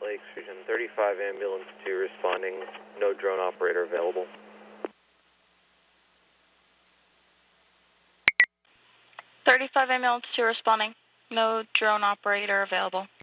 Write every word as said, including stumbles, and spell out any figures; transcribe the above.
Lakes Region thirty-five, ambulance two responding, no drone operator available. thirty-five ambulance two responding, no drone operator available.